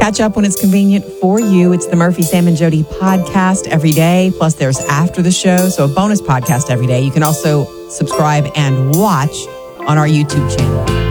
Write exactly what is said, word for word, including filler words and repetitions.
Catch up when it's convenient for you. It's the Murphy, Sam, and Jody podcast every day. Plus, there's after the show, so a bonus podcast every day. You can also subscribe and watch on our YouTube channel.